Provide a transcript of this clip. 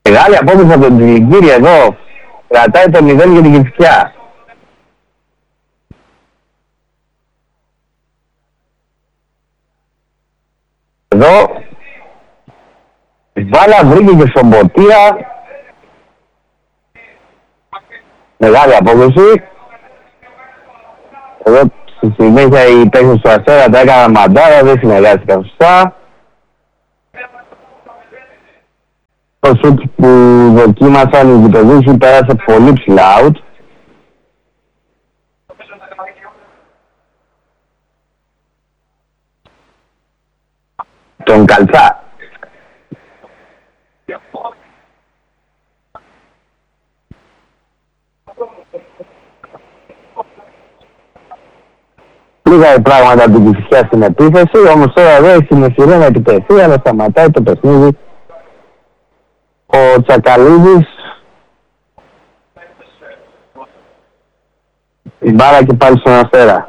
Μεγάλη απόκριση από τον Τζιλιγκύρη εδώ. Κρατάει το 0 για την Κηφισιά. Εδώ η μπάλα βρήκε και στον Ποτία. Μεγάλη απόκριση. Εδώ στη συνέχεια οι παίκτες του Αστέρα τα έκαναν μαντάρα, δεν συνεργάστηκαν σωστά. Το σουτ που δοκίμασαν οι γηπεδούχοι πέρασε πολύ ψηλά out. Τον Καλτσά. Λίγα πράγματα από την Κηφισιά στην επίθεση, όμως τώρα εδώ έχει την ευκαιρία να επιτεθεί, αλλά σταματάει το παιχνίδι ο Τσακαλίδης. Η μπάρα και πάλι στον Αστέρα.